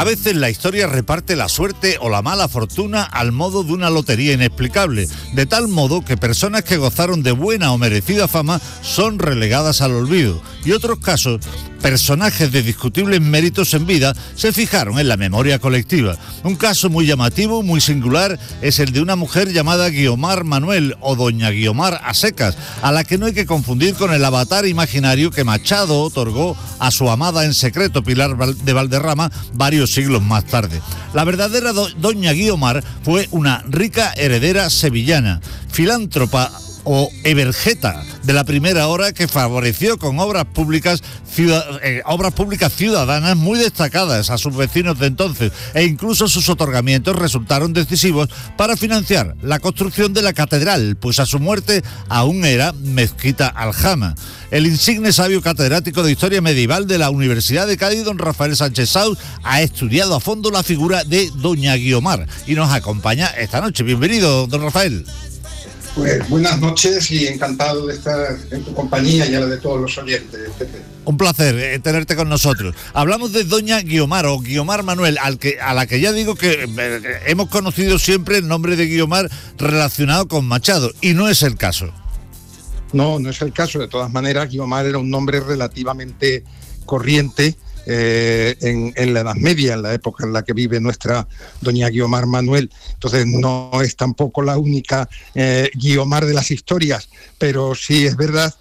A veces la historia reparte la suerte o la mala fortuna al modo de una lotería inexplicable, de tal modo que personas que gozaron de buena o merecida fama son relegadas al olvido, y otros casos, personajes de discutibles méritos en vida se fijaron en la memoria colectiva. Un caso muy llamativo, muy singular, es el de una mujer llamada Guiomar Manuel o Doña Guiomar a secas, a la que no hay que confundir con el avatar imaginario que Machado otorgó a su amada en secreto Pilar de Valderrama varios siglos más tarde. La verdadera Doña Guiomar fue una rica heredera sevillana, filántropa o evergeta de la primera hora, que favoreció con obras públicas ciudadanas muy destacadas a sus vecinos de entonces, e incluso sus otorgamientos resultaron decisivos para financiar la construcción de la catedral, pues a su muerte aún era mezquita Aljama. El insigne sabio catedrático de Historia Medieval de la Universidad de Cádiz, don Rafael Sánchez Sauz, ha estudiado a fondo la figura de Doña Guiomar y nos acompaña esta noche. Bienvenido, don Rafael. Pues buenas noches y encantado de estar en tu compañía y a la de todos los oyentes, Pepe. Un placer tenerte con nosotros. Hablamos de Doña Guiomar o Guiomar Manuel, a la que ya digo que hemos conocido siempre el nombre de Guiomar relacionado con Machado, y no es el caso. No es el caso. De todas maneras, Guiomar era un nombre relativamente corriente en la Edad Media, en la época en la que vive nuestra Doña Guiomar Manuel. Entonces no es tampoco la única Guiomar de las historias, pero sí es verdad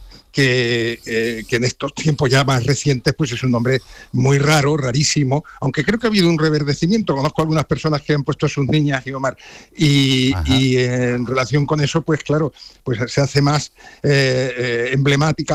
que en estos tiempos ya más recientes pues es un nombre muy raro, rarísimo, aunque creo que ha habido un reverdecimiento. Conozco algunas personas que han puesto a sus niñas Guiomar y en relación con eso, pues claro, pues se hace más emblemática,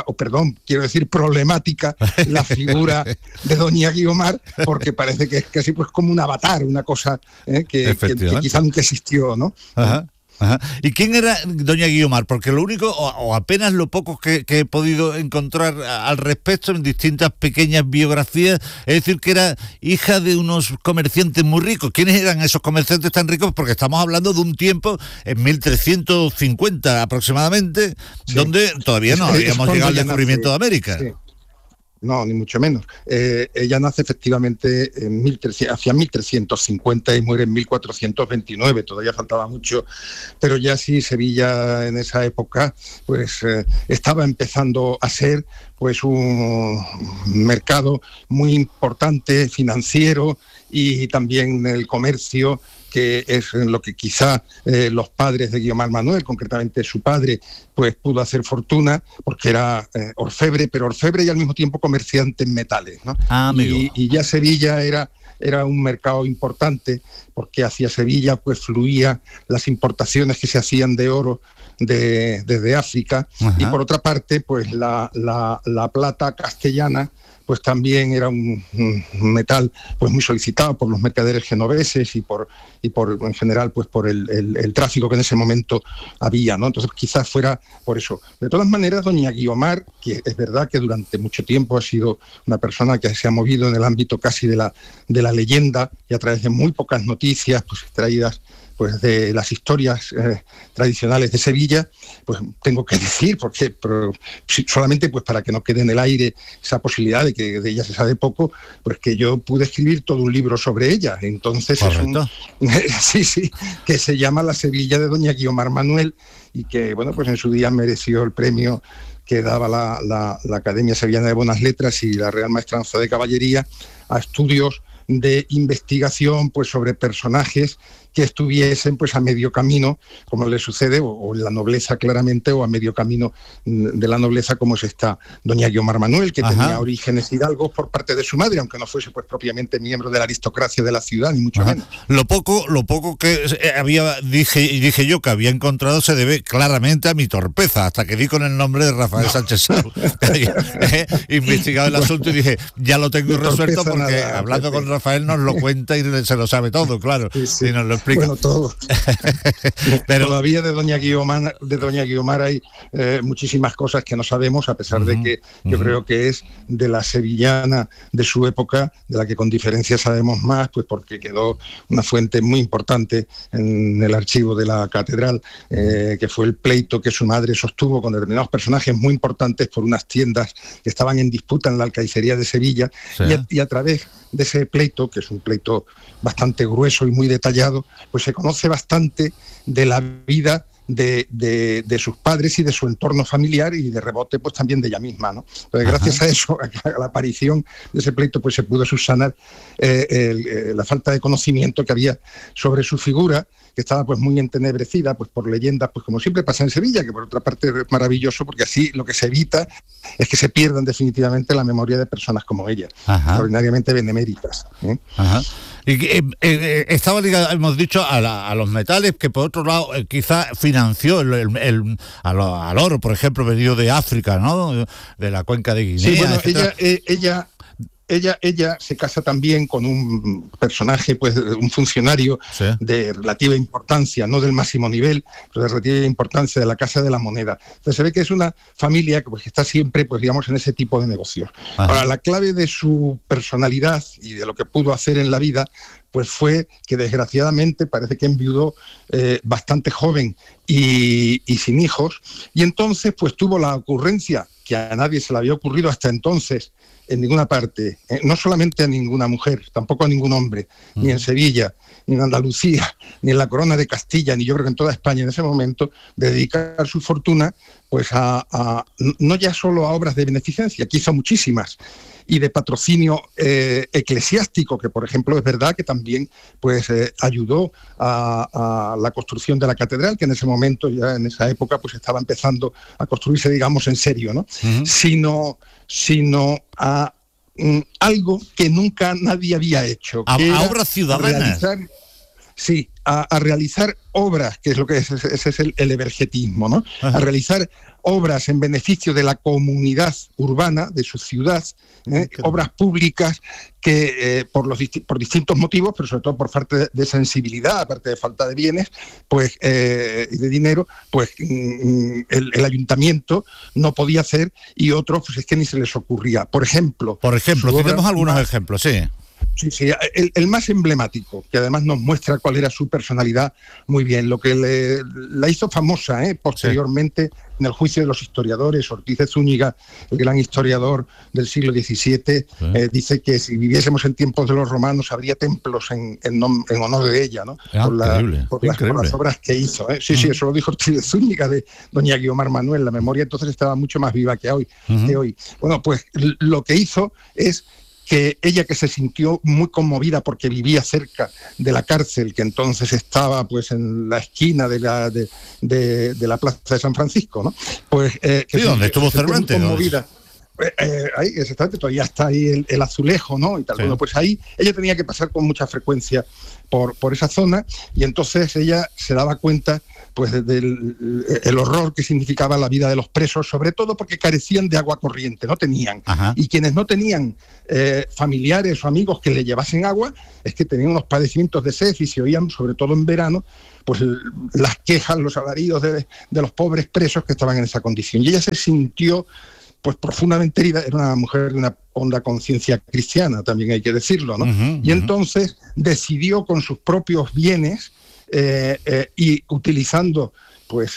problemática la figura de Doña Guiomar, porque parece que es casi pues como un avatar, una cosa que quizá nunca existió, ¿no? Ajá. Ajá. ¿Y quién era Doña Guiomar? Porque lo único, o apenas lo poco que he podido encontrar al respecto en distintas pequeñas biografías, es decir, que era hija de unos comerciantes muy ricos. ¿Quiénes eran esos comerciantes tan ricos? Porque estamos hablando de un tiempo, en 1350 aproximadamente, sí, donde todavía no habíamos llegado al descubrimiento de América. Sí. No, ni mucho menos. Ella nace efectivamente hacia 1350 y muere en 1429, todavía faltaba mucho, pero ya sí Sevilla en esa época pues estaba empezando a ser pues un mercado muy importante, financiero, y también el comercio, que es en lo que quizá los padres de Guiomar Manuel, concretamente su padre, pues pudo hacer fortuna, porque era orfebre, pero orfebre y al mismo tiempo comerciante en metales, ¿no? Y ya Sevilla era un mercado importante, porque hacia Sevilla pues fluían las importaciones que se hacían de oro desde África. Ajá. Y por otra parte pues la plata castellana pues también era un metal pues muy solicitado por los mercaderes genoveses y por en general pues por el tráfico que en ese momento había, ¿no? Entonces quizás fuera por eso. De todas maneras, Doña Guiomar, que es verdad que durante mucho tiempo ha sido una persona que se ha movido en el ámbito casi de la leyenda, y a través de muy pocas noticias pues extraídas pues de las historias tradicionales de Sevilla, pues tengo que decir, pero solamente pues para que no quede en el aire esa posibilidad de que de ella se sabe poco, pues que yo pude escribir todo un libro sobre ella. Entonces sí, que se llama La Sevilla de Doña Guiomar Manuel, y que bueno, pues en su día mereció el premio que daba la Academia Sevillana de Buenas Letras y la Real Maestranza de Caballería a estudios de investigación pues sobre personajes que estuviesen pues a medio camino, como le sucede, o en la nobleza claramente, o a medio camino de la nobleza, como es esta Doña Guiomar Manuel, que tenía orígenes hidalgos por parte de su madre, aunque no fuese pues propiamente miembro de la aristocracia de la ciudad, ni mucho menos. Lo poco que dije yo que había encontrado se debe claramente a mi torpeza, hasta que di con el nombre de Rafael Sánchez Sauz. Investigado el asunto y dije, ya lo tengo resuelto, porque hablando con Rafael nos lo cuenta y se lo sabe todo, claro, y nos lo explica. Bueno, todo. Pero todavía de Doña Guiomar hay muchísimas cosas que no sabemos, a pesar de que yo creo que es de la sevillana de su época, de la que con diferencia sabemos más, pues porque quedó una fuente muy importante en el archivo de la catedral, que fue el pleito que su madre sostuvo con determinados personajes muy importantes por unas tiendas que estaban en disputa en la alcaicería de Sevilla, sí. y a través de ese pleito pleito, que es un pleito bastante grueso y muy detallado, pues se conoce bastante de la vida de sus padres y de su entorno familiar, y de rebote pues también de ella misma, ¿no? Entonces, gracias a eso, a la aparición de ese pleito, pues se pudo subsanar la falta de conocimiento que había sobre su figura, que estaba pues muy entenebrecida pues por leyendas, pues como siempre pasa en Sevilla, que por otra parte es maravilloso, porque así lo que se evita es que se pierdan definitivamente la memoria de personas como ella, extraordinariamente beneméritas, ¿eh? Y estaba ligado, hemos dicho, a los metales, que por otro lado quizá financió al oro, por ejemplo, venido de África, ¿no? De la cuenca de Guinea. Sí, bueno, ella se casa también con un personaje, pues un funcionario de relativa importancia, no del máximo nivel, pero de relativa importancia, de la Casa de la Moneda. Entonces se ve que es una familia que, pues, está siempre, pues digamos, en ese tipo de negocios. Ahora, la clave de su personalidad y de lo que pudo hacer en la vida, pues fue que desgraciadamente parece que enviudó bastante joven y sin hijos, y entonces pues tuvo la ocurrencia, que a nadie se le había ocurrido hasta entonces en ninguna parte, no solamente a ninguna mujer, tampoco a ningún hombre, ni en Sevilla, ni en Andalucía, ni en la Corona de Castilla, ni yo creo que en toda España en ese momento, de dedicar su fortuna pues no ya solo a obras de beneficencia, que hizo muchísimas, y de patrocinio eclesiástico, que por ejemplo es verdad que también pues ayudó a la construcción de la catedral, que en ese momento, ya en esa época, pues estaba empezando a construirse, digamos, en serio, ¿no? Sino a algo que nunca nadie había hecho. A obras ciudadanas. A realizar obras, que es lo que es, ese es el evergetismo, ¿no? A realizar obras en beneficio de la comunidad urbana, de su ciudad, obras públicas que por distintos motivos, pero sobre todo por falta de sensibilidad, aparte de falta de bienes, pues y de dinero, pues el ayuntamiento no podía hacer, y otros pues es que ni se les ocurría. Por ejemplo, tenemos algunos ejemplos, sí. Sí, el más emblemático, que además nos muestra cuál era su personalidad muy bien, lo que la hizo famosa posteriormente en el juicio de los historiadores. Ortiz de Zúñiga, el gran historiador del siglo XVII, dice que si viviésemos en tiempos de los romanos habría templos en honor de ella, ¿no? Por las obras que hizo. Sí, eso lo dijo Ortiz de Zúñiga, de doña Guiomar Manuel. La memoria entonces estaba mucho más viva que hoy. Bueno, pues lo que hizo es que ella, que se sintió muy conmovida porque vivía cerca de la cárcel, que entonces estaba pues en la esquina de la plaza de San Francisco, ¿no? Pues donde estuvo Cervantes, conmovida. Ahí, exactamente, todavía está ahí el azulejo, ¿no? Y tal. Bueno, pues ahí ella tenía que pasar con mucha frecuencia por esa zona, y entonces ella se daba cuenta pues el horror que significaba la vida de los presos, sobre todo porque carecían de agua corriente, no tenían. Y quienes no tenían familiares o amigos que le llevasen agua, es que tenían unos padecimientos de sed, y se oían, sobre todo en verano, pues las quejas, los alaridos de los pobres presos que estaban en esa condición. Y ella se sintió pues profundamente herida. Era una mujer de una honda conciencia cristiana, también hay que decirlo, ¿no? Y entonces decidió, con sus propios bienes, y utilizando pues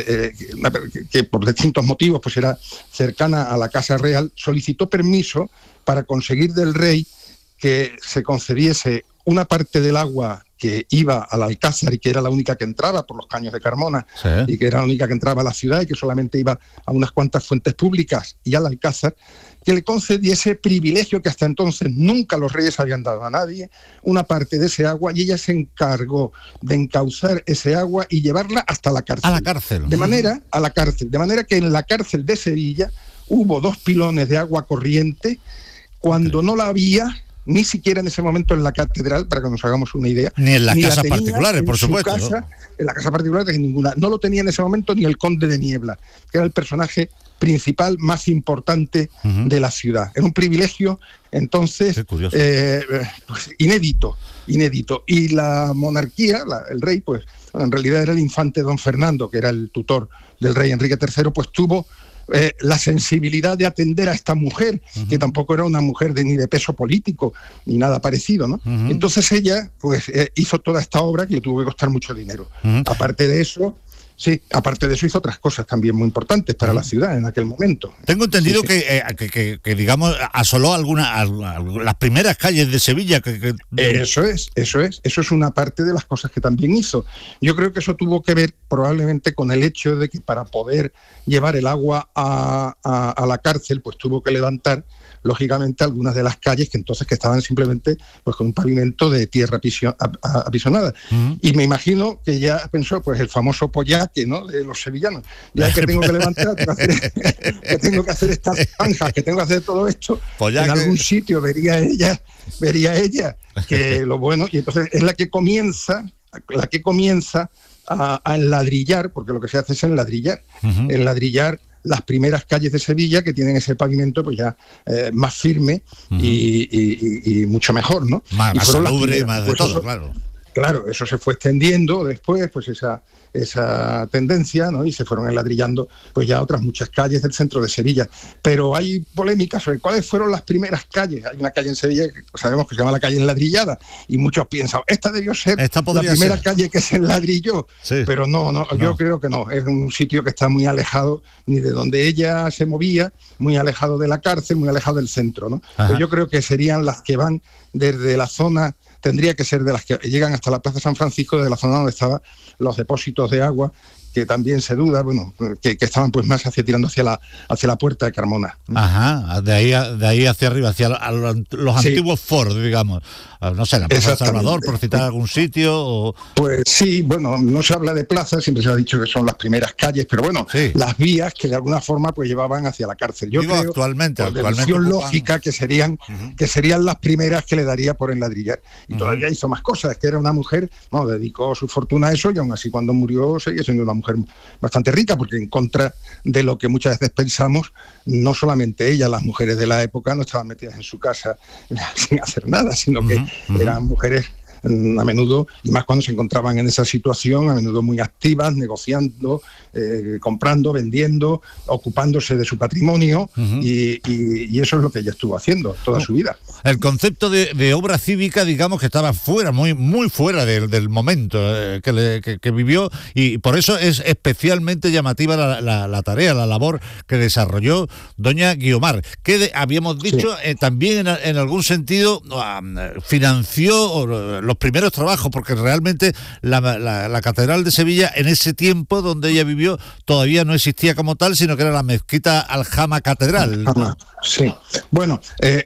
que por distintos motivos pues era cercana a la Casa Real, solicitó permiso para conseguir del rey que se concediese una parte del agua que iba al Alcázar, y que era la única que entraba por los caños de Carmona, y que era la única que entraba a la ciudad, y que solamente iba a unas cuantas fuentes públicas y al Alcázar, que le concediese privilegio que hasta entonces nunca los reyes habían dado a nadie, una parte de ese agua, y ella se encargó de encauzar ese agua y llevarla hasta la cárcel. A la cárcel. De manera que en la cárcel de Sevilla hubo 2 pilones de agua corriente, cuando no la había ni siquiera en ese momento en la catedral, para que nos hagamos una idea. Ni en las casas particulares, por supuesto. En la casa particular, que ninguna. No lo tenía en ese momento ni el conde de Niebla, que era el personaje principal más importante de la ciudad. Era un privilegio, entonces, pues, inédito. Y la monarquía, el rey, pues en realidad era el infante don Fernando, que era el tutor del rey Enrique III, pues tuvo la sensibilidad de atender a esta mujer, que tampoco era una mujer ni de peso político, ni nada parecido, ¿no? Entonces ella, pues, hizo toda esta obra, que le tuvo que costar mucho dinero. Aparte de eso, Sí, aparte de eso hizo otras cosas también muy importantes para la ciudad en aquel momento. Tengo entendido que digamos, asoló las primeras calles de Sevilla. Eso es una parte de las cosas que también hizo. Yo creo que eso tuvo que ver probablemente con el hecho de que para poder llevar el agua a la cárcel, pues tuvo que levantar, lógicamente, algunas de las calles que estaban simplemente pues con un pavimento de tierra apisonada. Y me imagino que ya pensó, pues el famoso pollaque, ¿no?, de los sevillanos. Ya que tengo que levantar, que tengo que hacer estas zanjas, que tengo que hacer todo esto, pollaque. En algún sitio vería ella que lo bueno, y entonces es la que comienza a enladrillar, porque lo que se hace es enladrillar, las primeras calles de Sevilla, que tienen ese pavimento pues ya más firme y mucho mejor, ¿no? Más salubre y más de todo, claro. Claro, eso se fue extendiendo después, pues esa tendencia, ¿no? Y se fueron enladrillando pues ya otras muchas calles del centro de Sevilla. Pero hay polémicas sobre cuáles fueron las primeras calles. Hay una calle en Sevilla que sabemos que se llama la calle Enladrillada, y muchos piensan, esta debió ser la primera calle que se enladrilló. Sí. Pero no, yo creo que no. Es un sitio que está muy alejado ni de donde ella se movía, muy alejado de la cárcel, muy alejado del centro, ¿no? Pero yo creo que serían las que van desde la zona, tendría que ser de las que llegan hasta la Plaza San Francisco, desde la zona donde estaban los depósitos de agua, que también se duda, bueno, que estaban pues más tirando hacia la puerta de Carmona. Ajá, de ahí hacia arriba, hacia los antiguos Ford, digamos. No sé, la Plaza Salvador, por citar algún sitio. O... Pues sí, bueno, no se habla de plaza, siempre se ha dicho que son las primeras calles, pero bueno, las vías que de alguna forma pues llevaban hacia la cárcel. Yo creo, actualmente lógica, que serían las primeras que le daría por enladrillar. Y todavía hizo más cosas, que era una mujer, no, dedicó su fortuna a eso, y aún así cuando murió seguía siendo una mujer bastante rica, porque en contra de lo que muchas veces pensamos, no solamente ella, las mujeres de la época no estaban metidas en su casa sin hacer nada, sino que eran mujeres a menudo, y más cuando se encontraban en esa situación, a menudo muy activas, negociando, comprando, vendiendo, ocupándose de su patrimonio, y eso es lo que ella estuvo haciendo toda su vida. El concepto de obra cívica, digamos, que estaba fuera, muy, muy fuera del momento que vivió, y por eso es especialmente llamativa la tarea, la labor que desarrolló doña Guiomar, que habíamos dicho también en algún sentido financió los primeros trabajos, porque realmente la Catedral de Sevilla en ese tiempo donde ella vivió todavía no existía como tal, sino que era la mezquita Aljama Catedral. Sí, bueno,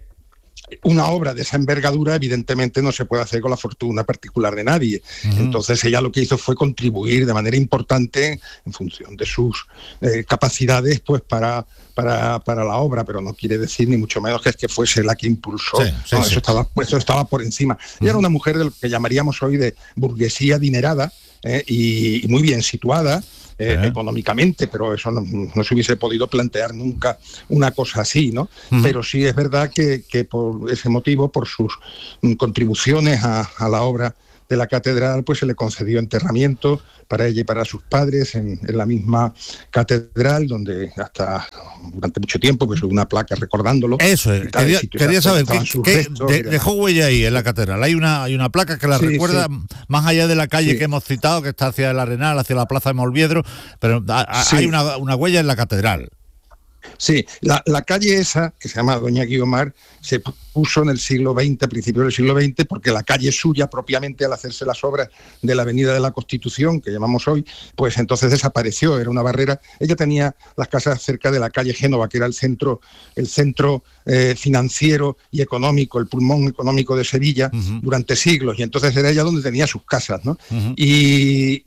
una obra de esa envergadura evidentemente no se puede hacer con la fortuna particular de nadie. Entonces ella lo que hizo fue contribuir de manera importante en función de sus capacidades pues para la obra, pero no quiere decir ni mucho menos que es que fuese la que impulsó. Eso estaba por encima. Ella era una mujer de lo que llamaríamos hoy de burguesía adinerada y muy bien situada económicamente, pero eso no se hubiese podido plantear nunca una cosa así, ¿no? Pero sí es verdad que por ese motivo, por sus contribuciones a la obra de la catedral, pues se le concedió enterramiento para ella y para sus padres en la misma catedral, donde hasta durante mucho tiempo pues hubo una placa recordándolo. Eso es, quería saber ¿qué dejó huella ahí en la catedral? Hay una placa que la recuerda, más allá de la calle que hemos citado, que está hacia el Arenal, hacia la Plaza de Molviedro, pero hay una huella en la catedral. Sí, la calle esa, que se llama Doña Guiomar, se puso en el siglo XX, a principios del siglo XX, porque la calle suya, propiamente al hacerse las obras de la Avenida de la Constitución, que llamamos hoy, pues entonces desapareció, era una barrera. Ella tenía las casas cerca de la calle Génova, que era el centro financiero y económico, el pulmón económico de Sevilla durante siglos, y entonces era ella donde tenía sus casas, ¿no? Y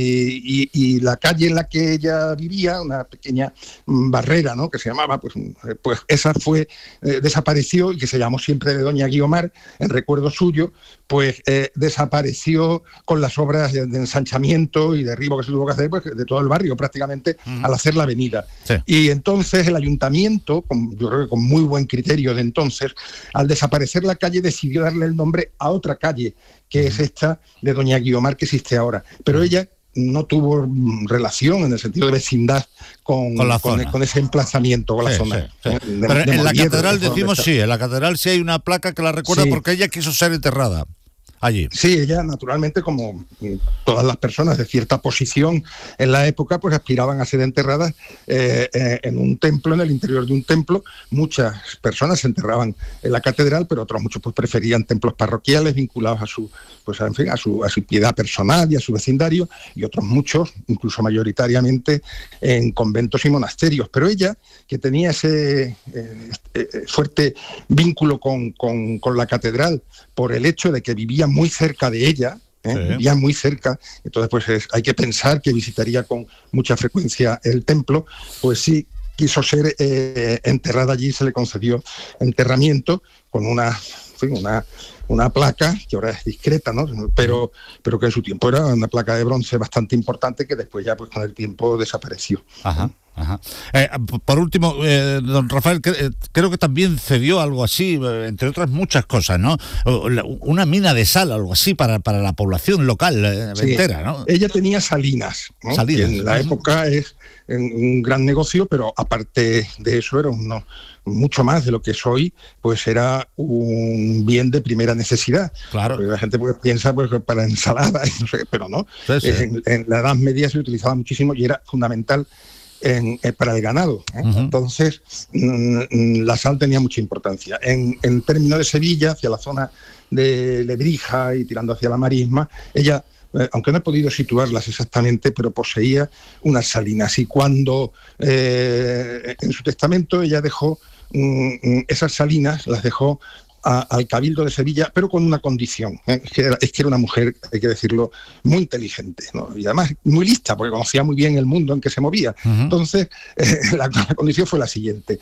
la calle en la que ella vivía, una pequeña barrera, ¿no?, que se llamaba, pues esa fue, desapareció, y que se llamó siempre de Doña Guiomar, en recuerdo suyo, pues desapareció con las obras de ensanchamiento y derribo que se tuvo que hacer pues, de todo el barrio prácticamente al hacer la avenida. Sí. Y entonces el ayuntamiento, yo creo que con muy buen criterio de entonces, al desaparecer la calle decidió darle el nombre a otra calle, que es esta de Doña Guiomar que existe ahora. Pero ella no tuvo relación en el sentido de vecindad con ese emplazamiento, con la zona. Sí. Pero en la catedral decimos en la catedral sí hay una placa que la recuerda porque ella quiso ser enterrada allí. Sí, ella naturalmente, como todas las personas de cierta posición en la época, pues aspiraban a ser enterradas en un templo, en el interior de un templo. Muchas personas se enterraban en la catedral, pero otros muchos pues preferían templos parroquiales vinculados a su, pues en fin, a su piedad personal y a su vecindario, y otros muchos, incluso mayoritariamente, en conventos y monasterios. Pero ella, que tenía ese fuerte vínculo con la catedral por el hecho de que vivía muy cerca de ella, vivía muy cerca, entonces pues hay que pensar que visitaría con mucha frecuencia el templo, pues sí quiso ser enterrada allí, se le concedió enterramiento con una placa que ahora es discreta, ¿no? Pero que en su tiempo era una placa de bronce bastante importante, que después ya pues con el tiempo desapareció. Ajá. Por último, don Rafael, creo que también cedió algo así, entre otras muchas cosas, ¿no? Una mina de sal, algo así, para la población local entera, ¿no? Ella tenía salinas, ¿no? Salinas. Que en la época es un gran negocio, pero aparte de eso era mucho más de lo que es hoy, pues era un bien de primera necesidad. Claro. Porque la gente pues piensa pues para ensaladas, no sé, pero no. Sí. En la Edad Media se utilizaba muchísimo y era fundamental para el ganado. Entonces, la sal tenía mucha importancia. En términos de Sevilla, hacia la zona de Lebrija y tirando hacia la Marisma, ella, aunque no he podido situarlas exactamente, pero poseía unas salinas. Y cuando en su testamento ella dejó esas salinas, las dejó al Cabildo de Sevilla, pero con una condición, es que era una mujer, hay que decirlo, muy inteligente, ¿no? Y además muy lista, porque conocía muy bien el mundo en que se movía. Entonces, la condición fue la siguiente.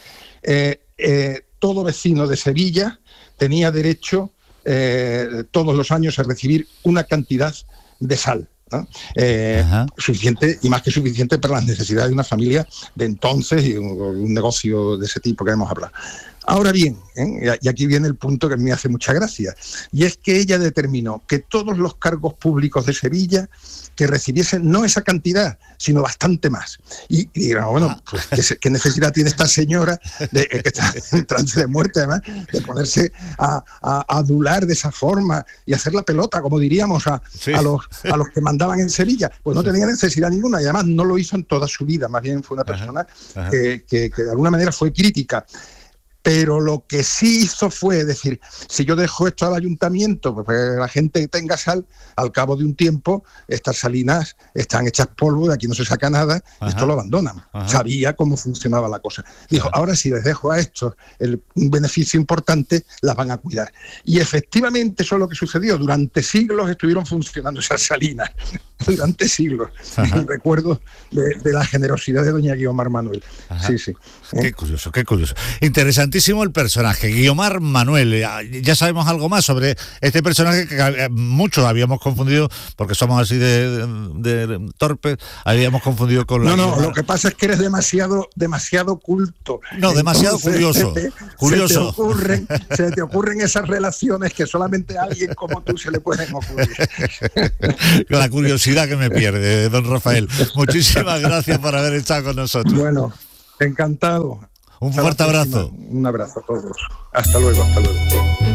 Todo vecino de Sevilla tenía derecho todos los años a recibir una cantidad de sal, ¿no? Suficiente y más que suficiente para las necesidades de una familia de entonces y un negocio de ese tipo que hemos hablado. Ahora bien, y aquí viene el punto que a mí me hace mucha gracia, y es que ella determinó que todos los cargos públicos de Sevilla que recibiesen no esa cantidad, sino bastante más. Y bueno, pues, ¿qué necesidad tiene esta señora, que está en trance de muerte además, de ponerse a adular de esa forma y hacer la pelota, como diríamos, a los que mandaban en Sevilla? Pues no tenía necesidad ninguna, y además no lo hizo en toda su vida, más bien fue una persona que de alguna manera fue crítica. Pero lo que sí hizo fue decir, si yo dejo esto al ayuntamiento, pues que la gente tenga sal, al cabo de un tiempo, estas salinas están hechas polvo, de aquí no se saca nada, esto lo abandonan. Sabía cómo funcionaba la cosa. Dijo, ahora si les dejo a estos un beneficio importante, las van a cuidar. Y efectivamente eso es lo que sucedió. Durante siglos estuvieron funcionando esas salinas. Durante siglos. Recuerdo de la generosidad de doña Guiomar Manuel. Sí. Qué curioso. Interesantísimo el personaje, Guiomar Manuel. Ya sabemos algo más sobre este personaje que muchos habíamos confundido, porque somos así de torpes, habíamos confundido con la... No, lo que pasa es que eres demasiado culto. No, demasiado curioso. Se te ocurren esas relaciones que solamente a alguien como tú se le pueden ocurrir. La curiosidad que me pierde, don Rafael. Muchísimas gracias por haber estado con nosotros. Bueno, encantado. Un fuerte abrazo. Un abrazo a todos. Hasta luego.